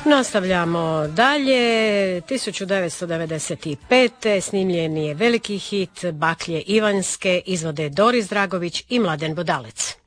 Nastavljamo dalje. 1995. snimljen je veliki hit Baklje Ivanjske, izvode Doris Dragović i Mladen Budalec.